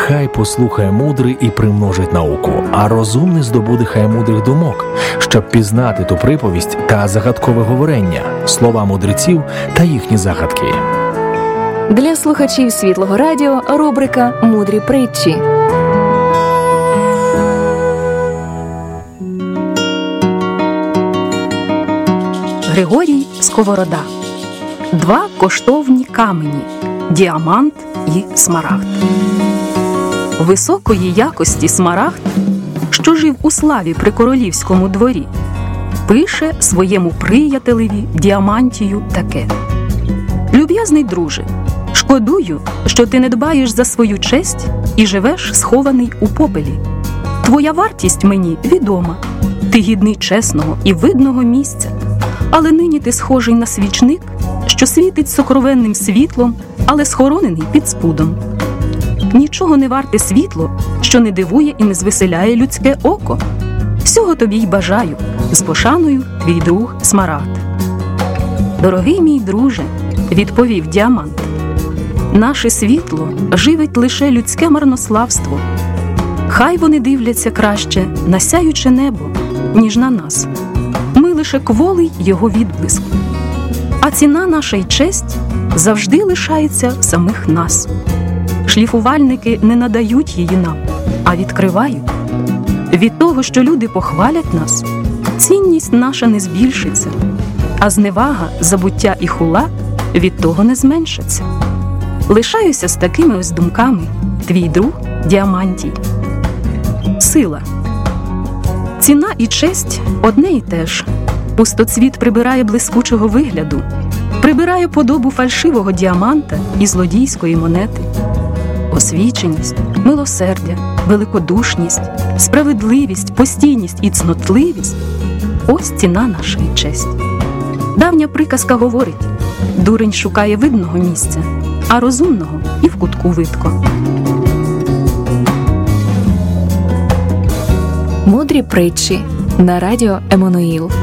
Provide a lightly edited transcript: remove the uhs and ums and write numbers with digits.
Хай послухає мудрий і примножить науку, а розумний здобуде хай мудрих думок, щоб пізнати ту приповість та загадкове говорення, слова мудреців та їхні загадки. Для слухачів Світлого радіо рубрика «Мудрі притчі». Григорій Сковорода. Два коштовні камені – діамант і смарагд. Високої якості смарагд, що жив у славі при королівському дворі, пише своєму приятелеві Діамантію таке: «Люб'язний друже, шкодую, що ти не дбаєш за свою честь і живеш схований у попелі. Твоя вартість мені відома, ти гідний чесного і видного місця, але нині ти схожий на свічник, що світить сокровенним світлом, але схоронений під спудом. Нічого не варте світло, що не дивує і не звеселяє людське око. Всього тобі й бажаю, з пошаною твій друг Смарагд». «Дорогий мій друже», – відповів Діамант, «наше світло живить лише людське марнославство. Хай вони дивляться краще на сяюче небо, ніж на нас. Ми лише кволий його відблиск. А ціна наша й честь завжди лишається в самих нас. Шліфувальники не надають її нам, а відкривають. Від того, що люди похвалять нас, цінність наша не збільшиться, а зневага, забуття і хула від того не зменшаться. Лишаюся з такими ось думками, твій друг Діамантій». Сила. Ціна і честь одне й те ж. Пустоцвіт прибирає блискучого вигляду, прибирає подобу фальшивого діаманта і злодійської монети. Освіченість, милосердя, великодушність, справедливість, постійність і цнотливість – ось ціна нашої честі. Давня приказка говорить: дурень шукає видного місця, а розумного і в кутку видко. Мудрі притчі на радіо Еммануїл.